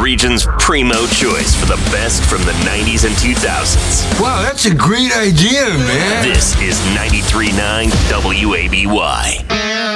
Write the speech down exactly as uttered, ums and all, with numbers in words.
region's primo choice for the best from the nineties and two thousands. Wow, that's a great idea, man. This is ninety-three point nine W A B Y.